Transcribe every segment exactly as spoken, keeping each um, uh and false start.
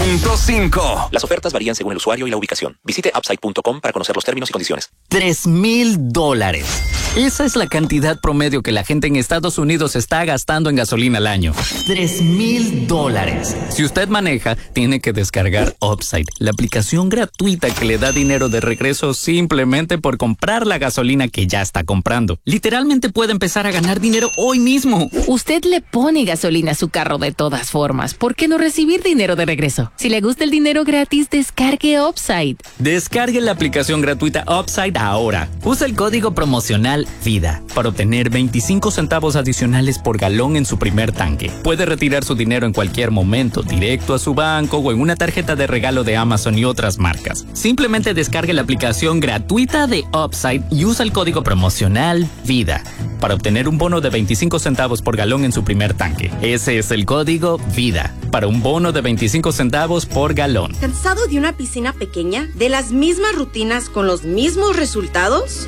punto cinco. Las ofertas varían según el usuario y la ubicación. Visite upside punto com para conocer los términos y condiciones. Tres mil dólares. Esa es la cantidad promedio que la gente en Estados Unidos está gastando en gasolina al año. Tres mil dólares. Si usted maneja, tiene que descargar Upside, la aplicación gratuita que le da dinero de regreso simplemente por comprar la gasolina que ya está comprando. Literalmente puede empezar a ganar dinero hoy mismo. Usted le pone gasolina a su carro de todas formas. ¿Por qué no recibir dinero de regreso? Si le gusta el dinero gratis, descargue Upside. Descargue la aplicación gratuita Upside ahora. Usa el código promocional VIDA para obtener veinticinco centavos adicionales por galón en su primer tanque. Puede retirar su dinero en cualquier momento, directo a su banco o en una tarjeta de regalo de Amazon y otras marcas. Simplemente descargue la aplicación gratuita de Upside y usa el código promocional VIDA para obtener un bono de veinticinco centavos por galón en su primer tanque. Ese es el código VIDA para un bono de veinticinco centavos por galón. ¿Cansado de una piscina pequeña? ¿De las mismas rutinas con los mismos resultados?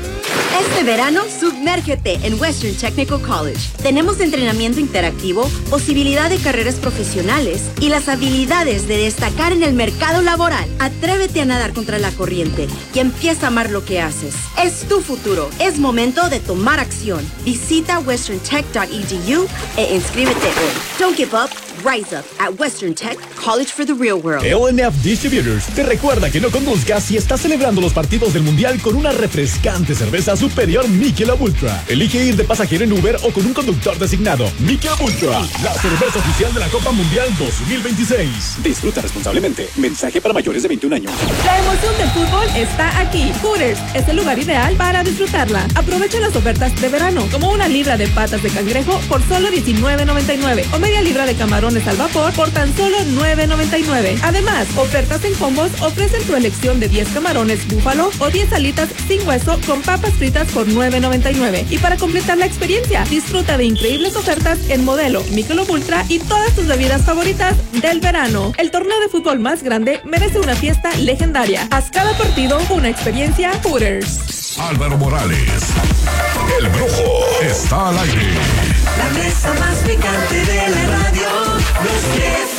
Este verano, sumérgete en Western Technical College. Tenemos entrenamiento interactivo, posibilidad de carreras profesionales y las habilidades de destacar en el mercado laboral. Atrévete a nadar contra la corriente y empieza a amar lo que haces. Es tu futuro. Es momento de tomar acción. Visita western tech punto e d u e inscríbete hoy. Don't give up. Rise up at Western Tech College for the Real World. L N F Distributors te recuerda que no conduzcas si estás celebrando los partidos del Mundial con una refrescante cerveza superior Michelob Ultra. Elige ir de pasajero en Uber o con un conductor designado. Michelob Ultra, la cerveza oficial de la Copa Mundial dos mil veintiséis. Disfruta responsablemente. Mensaje para mayores de veintiún años. La emoción del fútbol está aquí. Hooters es el lugar ideal para disfrutarla. Aprovecha las ofertas de verano, como una libra de patas de cangrejo por solo diecinueve noventa y nueve o media libra de camarón al vapor por tan solo nueve noventa y nueve. Además, ofertas en combos ofrecen tu elección de diez camarones búfalo o diez alitas sin hueso con papas fritas por nueve noventa y nueve. Y para completar la experiencia, disfruta de increíbles ofertas en Modelo, Michelob Ultra y todas tus bebidas favoritas del verano. El torneo de fútbol más grande merece una fiesta legendaria. Haz cada partido una experiencia Hooters. Álvaro Morales, el Brujo, está al aire. La mesa más picante de la radio, los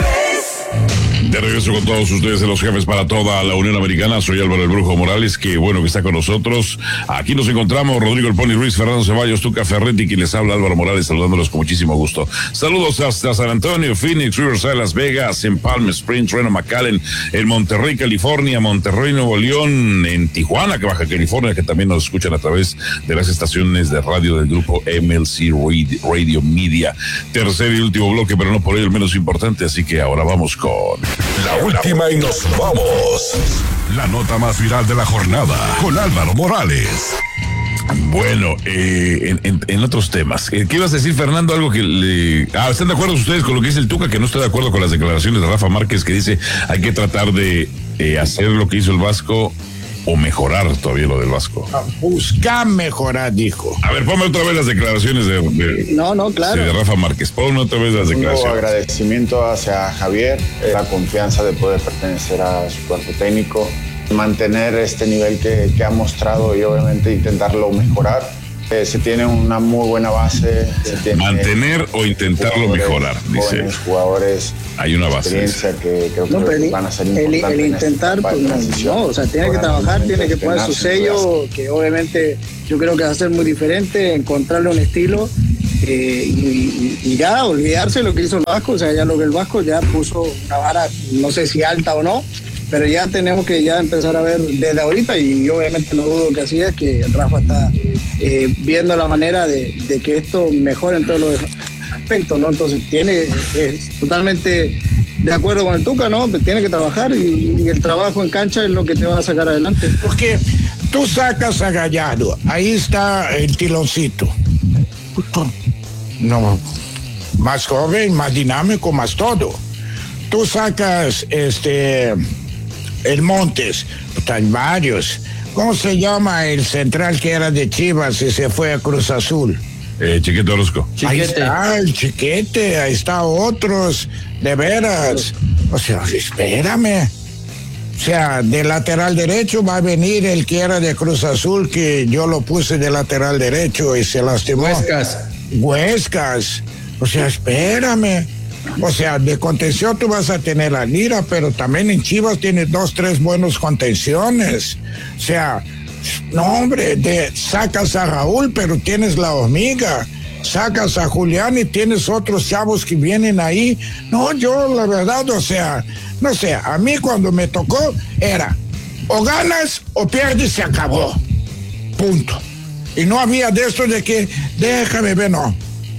jefes. De regreso con todos ustedes en Los Jefes para toda la Unión Americana. Soy Álvaro el Brujo Morales, que bueno que está con nosotros. Aquí nos encontramos Rodrigo el Pony Ruiz, Fernando Ceballos, Tuca Ferretti, quien les habla, Álvaro Morales, saludándolos con muchísimo gusto. Saludos hasta San Antonio, Phoenix, Riverside, Las Vegas, en Palm Springs, Reno, McAllen, en Monterrey, California, Monterrey, Nuevo León, en Tijuana, que Baja California, que también nos escuchan a través de las estaciones de radio del grupo M L C Radio, Radio Media. Tercer y último bloque, pero no por ello el menos importante, así que ahora vamos con la última y nos vamos. La nota más viral de la jornada con Álvaro Morales. Bueno, eh, en, en, en otros temas. Eh, ¿Qué ibas a decir, Fernando? Algo que le... Ah, ¿están de acuerdo ustedes con lo que dice el Tuca? Que no estoy de acuerdo con las declaraciones de Rafa Márquez, que dice hay que tratar de eh, hacer lo que hizo el Vasco o mejorar todavía lo del Vasco. Buscar mejorar, dijo. A ver, ponme otra vez las declaraciones de, de, no, no, claro. sí, de Rafa Márquez. Ponme otra vez las declaraciones. Un agradecimiento hacia Javier, eh, la confianza de poder pertenecer a su cuerpo técnico, mantener este nivel que, que ha mostrado y obviamente intentarlo mejorar. Eh, se tiene una muy buena base. Se tiene mantener o intentarlo mejorar, dice. Jugadores. Hay una base. Experiencia que creo no, que el, van a ser el, importantes. El intentar, pues no, no, o sea, tiene que trabajar, tiene que poner su sello, que obviamente yo creo que va a ser muy diferente, encontrarle un estilo eh, y, y, y ya olvidarse de lo que hizo el Vasco, o sea, ya lo que el Vasco ya puso una vara, no sé si alta o no, pero ya tenemos que ya empezar a ver desde ahorita, y obviamente no dudo que así es, que Rafa está eh, viendo la manera de, de que esto mejore en todos los aspectos, ¿no? Entonces tiene, es totalmente de acuerdo con el Tuca, ¿no? Tiene que trabajar y, y el trabajo en cancha es lo que te va a sacar adelante. Porque tú sacas a Gallardo, ahí está el tiloncito. No, más joven, más dinámico, más todo. Tú sacas este... el Montes, están varios. ¿Cómo se llama el central que era de Chivas y se fue a Cruz Azul? Eh, Chiquete Orozco. Ahí está el Chiquete, ahí está otros, de veras. O sea, espérame. O sea, de lateral derecho va a venir el que era de Cruz Azul, que yo lo puse de lateral derecho y se lastimó. Huescas. Huescas. O sea, espérame. O sea, de contención tú vas a tener a Lira, pero también en Chivas tienes dos, tres buenos contenciones. O sea, no, hombre, de, sacas a Raúl, pero tienes la hormiga. Sacas a Julián y tienes otros chavos que vienen ahí. No, yo la verdad, o sea, no sé, a mí cuando me tocó era o ganas o pierdes, se acabó. Punto. Y no había de esto de que déjame ver, no.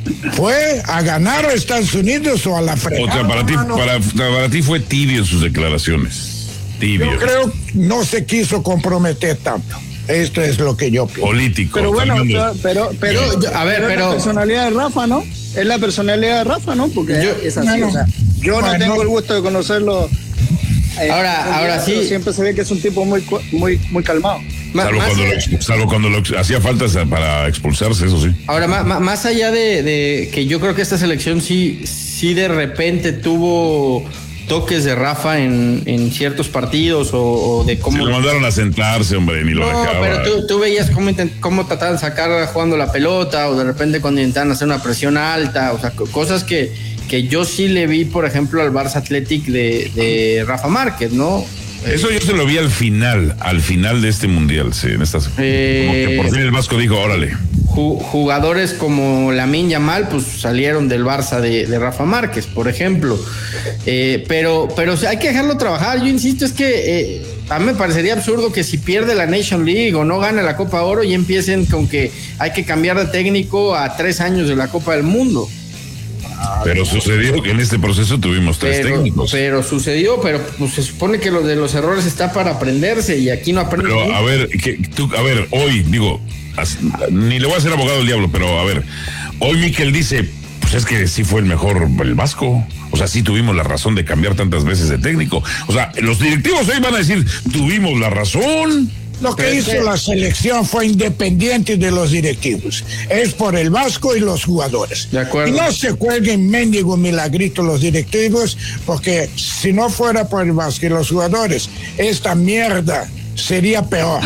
Fue a ganar a Estados Unidos o a la fregada. O sea, para ti, para, para ti fue tibio en sus declaraciones. Tibio. Yo creo que no se quiso comprometer tanto. Esto es lo que yo pienso. Político. Pero bueno, pero, pero, pero, yo, a ver, pero. Es la personalidad de Rafa, ¿no? Es la personalidad de Rafa, ¿no? Porque yo, es así, no, o sea, yo no bueno, tengo el gusto de conocerlo. Eh, ahora, ahora sí. Siempre se ve que es un tipo muy, muy, muy calmado. Salvo cuando, lo, salvo cuando lo hacía falta para expulsarse, eso sí. Ahora, más, más allá de, de que yo creo que esta selección sí, sí de repente tuvo toques de Rafa en, en ciertos partidos o, o de cómo... Se lo mandaron a sentarse, hombre, ni lo no, dejaba. pero tú, tú veías cómo, intent, cómo trataban de sacar jugando la pelota o de repente cuando intentaban hacer una presión alta, o sea, cosas que, que yo sí le vi, por ejemplo, al Barça Athletic de, de Rafa Márquez, ¿no? Eso yo se lo vi al final, al final de este mundial, sí, en estas. Eh, como que por fin el Vasco dijo, órale. Jugadores como Lamine Yamal, pues salieron del Barça de, de Rafa Márquez, por ejemplo. Eh, pero, pero hay que dejarlo trabajar. Yo insisto, es que eh, a mí me parecería absurdo que si pierde la Nation League o no gana la Copa Oro y empiecen con que hay que cambiar de técnico a tres años de la Copa del Mundo. Pero sucedió que en este proceso tuvimos tres pero, técnicos. Pero sucedió, pero pues, se supone que lo de los errores está para aprenderse y aquí no aprende. Pero a ver, que, tú, a ver, hoy, digo, ni le voy a hacer abogado al diablo, pero a ver, hoy Mikel dice, pues es que sí fue el mejor el Vasco. O sea, sí tuvimos la razón de cambiar tantas veces de técnico. O sea, los directivos hoy van a decir, tuvimos la razón. Lo que hizo la selección fue independiente de los directivos. Es por el Vasco y los jugadores. De acuerdo. Y no se cuelguen mendigo milagrito los directivos, porque si no fuera por el Vasco y los jugadores, esta mierda sería peor.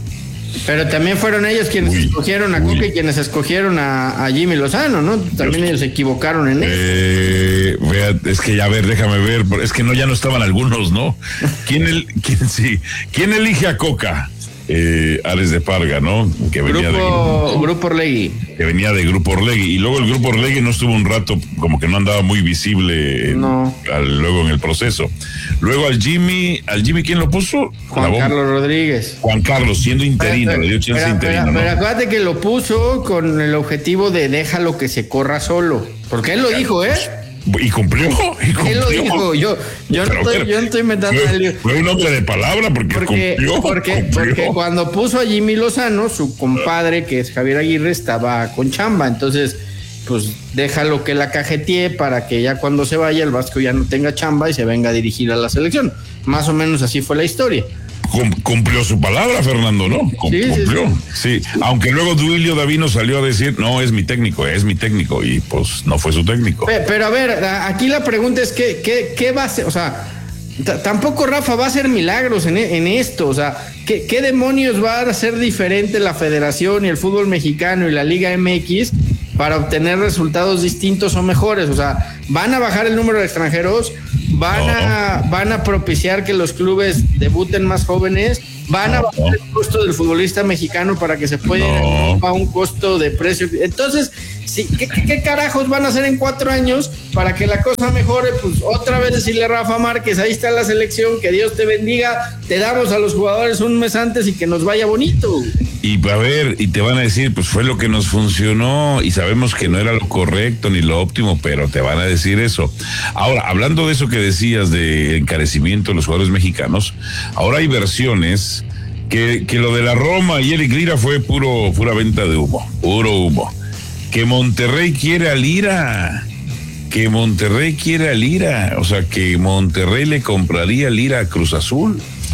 Pero también fueron ellos quienes uy, escogieron a Coca y quienes escogieron a, a Jimmy Lozano, ¿no? También ellos se equivocaron en eso. Eh, vea, es que ya, a ver, déjame ver, es que no, ya no estaban algunos, ¿no? ¿Quién, el, quién, sí, ¿quién elige a Coca? Eh, Ares de Parga, ¿no? Que venía grupo, de Grupo Orlegui. Que venía de Grupo Orlegui. Y luego el Grupo Orlegui no estuvo un rato, como que no andaba muy visible en, no. al, luego en el proceso. Luego al Jimmy, ¿al Jimmy quién lo puso? Juan Carlos Rodríguez. Juan Carlos, siendo interino, pero, le dio chance pero, interino. Pero, ¿no? pero acuérdate que lo puso con el objetivo de déjalo que se corra solo. Porque él lo dijo, ¿eh? Y cumplió, y cumplió. Él lo dijo, yo, yo, no, estoy, yo no estoy inventando fue, el... fue un hombre de palabra porque, porque cumplió, porque, cumplió. porque cuando puso a Jimmy Lozano, su compadre, que es Javier Aguirre, estaba con chamba, entonces pues déjalo que la cajetee para que ya cuando se vaya el Vasco ya no tenga chamba y se venga a dirigir a la selección. Más o menos así fue la historia. Cumplió su palabra, Fernando, ¿no? Sí, cumplió, sí, sí. sí. Aunque luego Duilio Davino salió a decir, no, es mi técnico, es mi técnico, y pues no fue su técnico. Pero, pero a ver, aquí la pregunta es, ¿qué, qué, qué va a hacer? O sea, t- tampoco Rafa va a hacer milagros en, en esto, o sea, ¿qué, ¿qué demonios va a hacer diferente la Federación y el fútbol mexicano y la Liga M X para obtener resultados distintos o mejores? O sea, ¿van a bajar el número de extranjeros? ¿Van, no. a, van a propiciar que los clubes debuten más jóvenes? ¿Van no. a bajar el costo del futbolista mexicano para que se pueda ir no. a un costo de precio? Entonces, sí, ¿qué, qué, ¿qué carajos van a hacer en cuatro años para que la cosa mejore? Pues otra vez decirle a Rafa Márquez, ahí está la selección, que Dios te bendiga, te damos a los jugadores un mes antes y que nos vaya bonito. Y a ver, y te van a decir, pues fue lo que nos funcionó y sabemos que no era lo correcto ni lo óptimo, pero te van a decir eso. Ahora, hablando de eso que decías de encarecimiento de los jugadores mexicanos, ahora hay versiones que, que lo de la Roma y Eric Lira fue puro, pura venta de humo, puro humo. Que Monterrey quiere a Lira, que Monterrey quiere a Lira, o sea, que Monterrey le compraría Lira a Cruz Azul.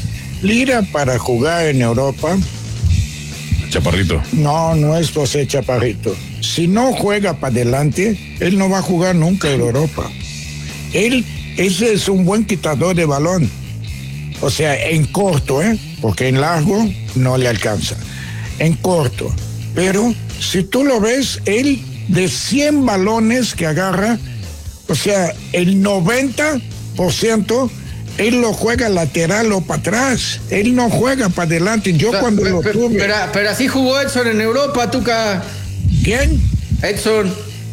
Lira para jugar en Europa. Chaparrito. No, no es José Chaparrito. Si no juega para adelante, él no va a jugar nunca en Europa. Él, ese es un buen quitador de balón. O sea, en corto, ¿eh? Porque en largo no le alcanza. En corto. Pero si tú lo ves, él de cien balones que agarra, O sea, el noventa por ciento él lo juega lateral o para atrás. Él no juega para adelante. Yo o sea, cuando pero, lo tuve... Pero, pero así jugó Edson en Europa, Tuca. ¿Quién? Edson.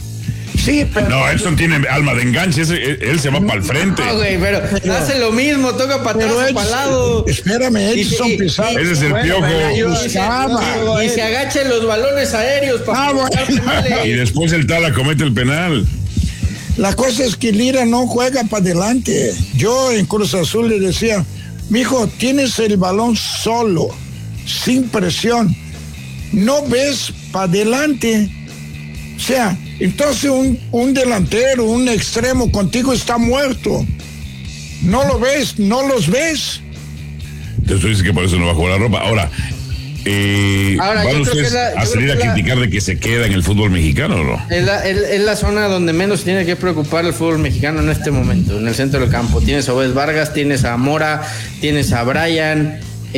Sí, pero... No, Edson tiene alma de enganche. Ese, él se va para el frente. No, güey, pero, pero hace lo mismo. Toca para atrás o para el lado. Espérame, Edson y, Pizarro. Ese es el bueno, Piojo. Y, se, y, y se agacha los balones aéreos para ah, bueno. Y después el Tala comete el penal. La cosa es que Lira no juega para adelante. Yo en Cruz Azul le decía, mijo, tienes el balón solo, sin presión. No ves para adelante. O sea, entonces un, un delantero, un extremo contigo está muerto. No lo ves, no los ves. Entonces tú dices que por eso no va a jugar la ropa. Ahora, Eh, Ahora, ¿van ustedes la, a salir a criticar la, de que se queda en el fútbol mexicano o no? Es la, es, es la zona donde menos tiene que preocupar el fútbol mexicano en este momento, en el centro del campo. Tienes a Obed Vargas, tienes a Mora, tienes a Brian,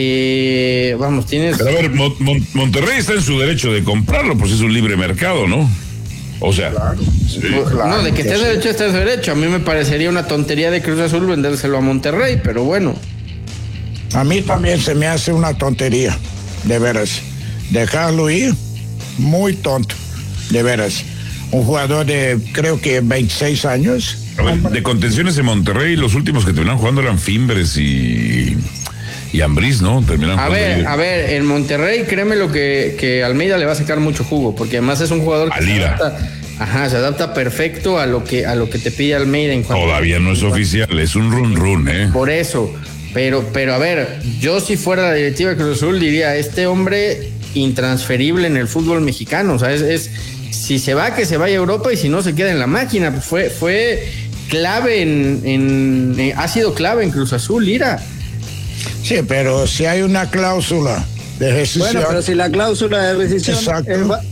eh, vamos, tienes... Pero a ver, Mon- Mon- Monterrey está en su derecho de comprarlo, pues es un libre mercado, ¿no? O sea, claro. Sí. Claro, no, de que estés derecho, estés derecho. A mí me parecería una tontería de Cruz Azul vendérselo a Monterrey, pero bueno. A mí también se me hace una tontería. De veras, dejarlo ir, muy tonto, de veras. Un jugador de, creo que veintiséis años. A ver, de contenciones en Monterrey, los últimos que terminaron jugando eran Fimbres y, y Ambriz, ¿no? Terminaron a ver, ahí. a ver, en Monterrey, créeme lo que, que Almeida le va a sacar mucho jugo, porque además es un jugador que se adapta, ajá, se adapta perfecto a lo que, a lo que te pide Almeida. En cuanto Todavía no es oficial, es un run run, ¿eh? Por eso. Pero, pero a ver, yo si fuera la directiva de Cruz Azul diría, este hombre intransferible en el fútbol mexicano, o sea, es, es si se va, que se vaya a Europa y si no, se queda en la máquina. Pues fue, fue clave en, en, en, ha sido clave en Cruz Azul, Lira. Sí, pero si hay una cláusula de rescisión. Bueno, pero si la cláusula de rescisión es, ba-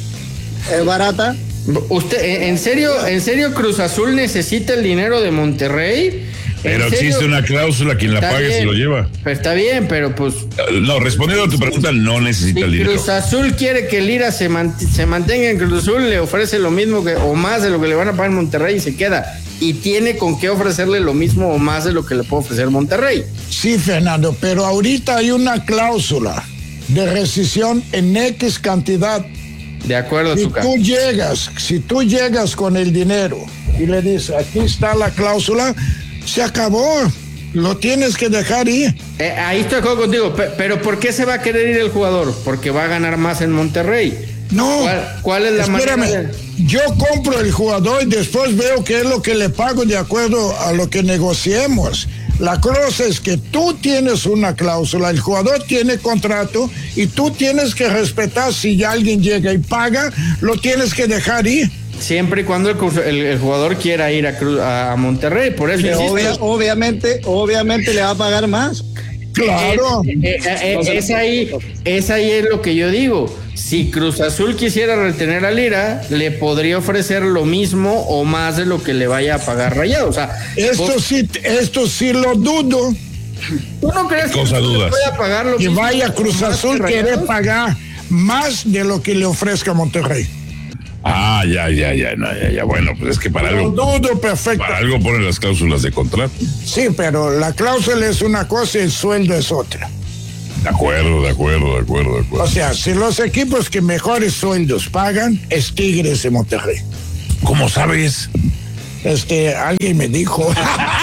es barata. Usted, ¿en serio, en serio Cruz Azul necesita el dinero de Monterrey? Pero existe una cláusula, quien la pague bien, se lo lleva. Pero está bien, pero pues... No, respondiendo a tu pregunta, no necesita si el dinero. Cruz Azul quiere que Lira se, mant- se mantenga en Cruz Azul, le ofrece lo mismo que, o más de lo que le van a pagar en Monterrey y se queda. Y tiene con qué ofrecerle lo mismo o más de lo que le puede ofrecer Monterrey. Sí, Fernando, pero ahorita hay una cláusula de rescisión en X cantidad. De acuerdo, si Tuca. tú llegas, si tú llegas con el dinero y le dices, aquí está la cláusula... Se acabó, lo tienes que dejar ir. Eh, ahí estoy de acuerdo contigo, pero ¿por qué se va a querer ir el jugador? Porque va a ganar más en Monterrey. No. ¿Cuál, cuál es la espérame, manera de... Yo compro el jugador y después veo qué es lo que le pago de acuerdo a lo que negociemos. La cosa es que tú tienes una cláusula, el jugador tiene contrato y tú tienes que respetar. Si alguien llega y paga, lo tienes que dejar ir. Siempre y cuando el, el, el jugador quiera ir a, Cruz, a Monterrey, por eso obvia, obviamente, obviamente le va a pagar más. Claro. Eh, eh, eh, eh, es ahí, es ahí es lo que yo digo. Si Cruz Azul quisiera retener a Lira, le podría ofrecer lo mismo o más de lo que le vaya a pagar Rayado. O sea, esto vos, sí, esto sí lo dudo. ¿Tú no crees que cosa dudas? Vaya a pagar lo que mismo vaya Cruz Azul quiere pagar más de lo que le ofrezca Monterrey? Ah, ya, ya, ya, no, ya, ya, bueno, pues es que para algo... Dudo perfecto. Para algo ponen las cláusulas de contrato. Sí, pero la cláusula es una cosa y el sueldo es otra. De acuerdo, de acuerdo, de acuerdo, de acuerdo. O sea, si los equipos que mejores sueldos pagan es Tigres de Monterrey. ¿Cómo sabes? Este, alguien me dijo.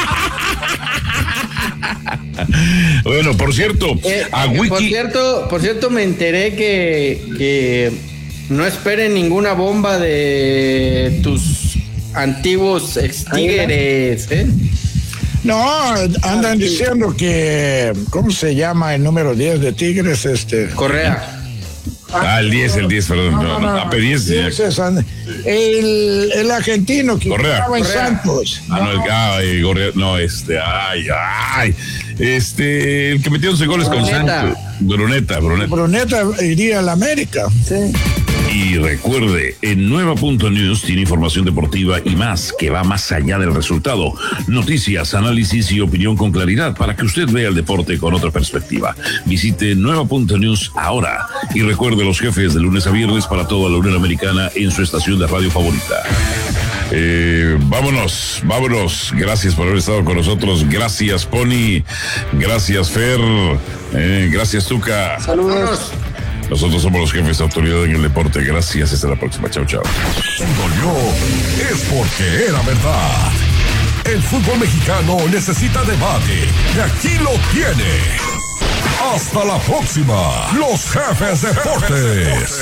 Bueno, por cierto, eh, a eh, Wiki... Por cierto, por cierto, me enteré que... que no esperen ninguna bomba de tus antiguos ex Tigres, ¿eh? No, andan diciendo que, ¿cómo se llama el número diez de Tigres? Este Correa. Ah, el diez, el diez, perdón. No, no, no, no, diez, diez, el, el argentino que Correa. estaba en Correa. Santos. Ah, no, el ay, Correa, no, este, ay, ay. Este, el que metió once goles con Santos. Bruneta, Bruneta. Bruneta iría a la América. Sí. Y recuerde, en Nueva Punto News tiene información deportiva y más que va más allá del resultado. Noticias, análisis y opinión con claridad para que usted vea el deporte con otra perspectiva. Visite Nueva Punto News ahora y recuerde los jefes de lunes a viernes para toda la Unión Americana en su estación de radio favorita. Eh, vámonos, vámonos. Gracias por haber estado con nosotros. Gracias, Pony. Gracias, Fer. Eh, gracias, Tuca. Saludos. Nosotros somos los jefes de autoridad en el deporte. Gracias. Hasta la próxima. Chao, chao. Si dolió, es porque era verdad. El fútbol mexicano necesita debate. Y aquí lo tiene. Hasta la próxima. Los jefes de deportes.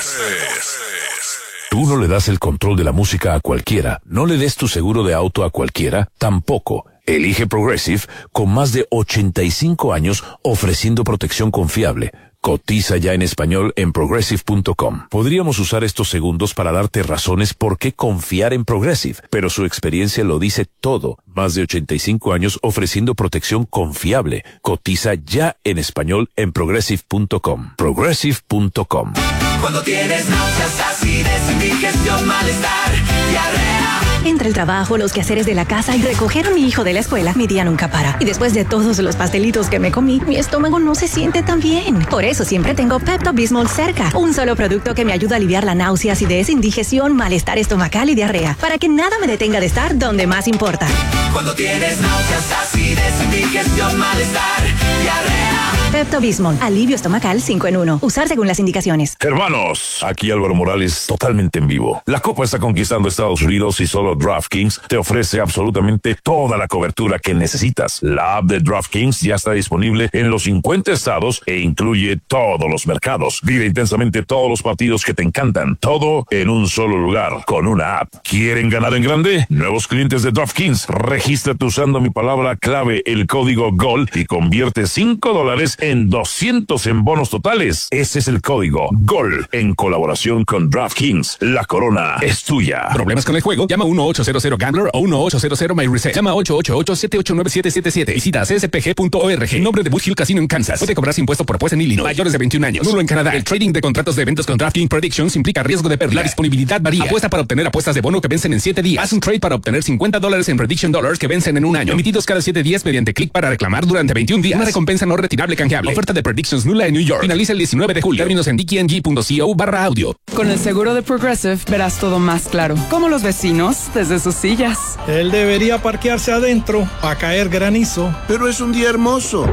Tú no le das el control de la música a cualquiera. No le des tu seguro de auto a cualquiera. Tampoco. Elige Progressive con más de ochenta y cinco años ofreciendo protección confiable. Cotiza ya en español en progressive punto com. Podríamos usar estos segundos para darte razones por qué confiar en Progressive, pero su experiencia lo dice todo. Más de ochenta y cinco años ofreciendo protección confiable. Cotiza ya en español en progressive punto com. progressive punto com. Cuando tienes náuseas, acidez, indigestión, malestar, diarrea. Entre el trabajo, los quehaceres de la casa y recoger a mi hijo de la escuela, mi día nunca para. Y después de todos los pastelitos que me comí, mi estómago no se siente tan bien. Por eso siempre tengo Pepto-Bismol cerca. Un solo producto que me ayuda a aliviar la náusea, acidez, indigestión, malestar estomacal y diarrea. Para que nada me detenga de estar donde más importa. Cuando tienes náuseas, acidez, indigestión, malestar, diarrea. Pepto-Bismol, alivio estomacal cinco en uno. Usar según las indicaciones. Hermanos, aquí Álvaro Morales totalmente en vivo. La Copa está conquistando Estados Unidos y solo DraftKings te ofrece absolutamente toda la cobertura que necesitas. La app de DraftKings ya está disponible en los cincuenta estados e incluye todos los mercados. Vive intensamente todos los partidos que te encantan. Todo en un solo lugar, con una app. ¿Quieren ganar en grande? Nuevos clientes de DraftKings, regístrate usando mi palabra clave, el código GOL, y convierte cinco dólares en doscientos en bonos totales. Ese es el código GOL, en colaboración con DraftKings. La corona es tuya. ¿Problemas con el juego? Llama uno ocho cero cero Gambler o uno ocho cero cero My Reset. Llama ocho ocho ocho, siete ocho nueve, siete siete siete. Visita c s p g punto org. Nombre de Bush Hill Casino en Kansas. Puede cobrarse impuesto por apuesta en Illinois. Mayores de veintiún años. Nulo en Canadá. El trading de contratos de eventos con DraftKings Predictions implica riesgo de pérdida. La disponibilidad varía. Apuesta para obtener apuestas de bono que vencen en siete días. Haz un trade para obtener cincuenta dólares en Prediction Dollars que vencen en un año. Emitidos cada siete días mediante clic para reclamar durante veintiún días. Una recompensa no retirable canjeable. Oferta de Predictions nula en New York. Finaliza el diecinueve de julio. Términos en d k n g punto co barra audio. Con el seguro de Progressive verás todo más claro. Como los vecinos desde sus sillas. Él debería parquearse adentro para caer granizo. Pero es un día hermoso.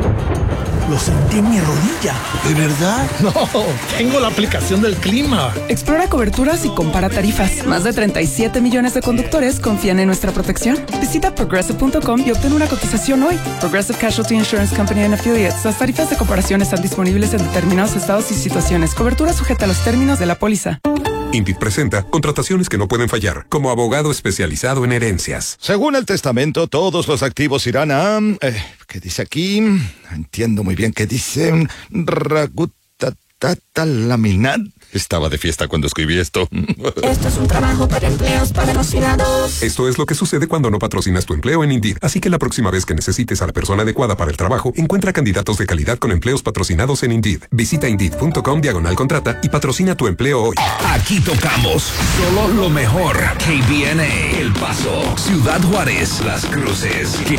Lo sentí en mi rodilla. ¿De verdad? No, tengo la aplicación del clima. Explora coberturas y compara tarifas. Más de treinta y siete millones de conductores confían en nuestra protección. Visita progressive punto com y obtén una cotización hoy. Progressive Casualty Insurance Company and Affiliates. Las tarifas de comparación están disponibles en determinados estados y situaciones. Cobertura sujeta a los términos de la póliza. Indeed presenta contrataciones que no pueden fallar, como abogado especializado en herencias. Según el testamento, todos los activos irán a... Eh, ¿Qué dice aquí? Entiendo muy bien qué dice. Ragutatalaminat. Estaba de fiesta cuando escribí esto. Esto es un trabajo para empleos patrocinados. Esto es lo que sucede cuando no patrocinas tu empleo en Indeed. Así que la próxima vez que necesites a la persona adecuada para el trabajo, encuentra candidatos de calidad con empleos patrocinados en Indeed. Visita indeed punto com diagonal contrata y patrocina tu empleo hoy. Aquí tocamos solo lo mejor. K B N A, El Paso, Ciudad Juárez, Las Cruces, que